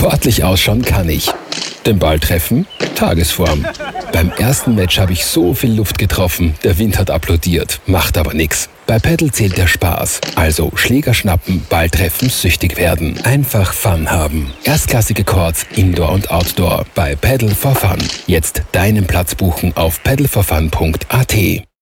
Sportlich ausschauen kann ich. Den Ball treffen? Tagesform. Beim ersten Match habe ich so viel Luft getroffen, der Wind hat applaudiert, macht aber nix. Bei Paddle zählt der Spaß, also Schläger schnappen, Ball treffen, süchtig werden. Einfach Fun haben. Erstklassige Courts, Indoor und Outdoor bei Paddle for Fun. Jetzt deinen Platz buchen auf paddleforfun.at.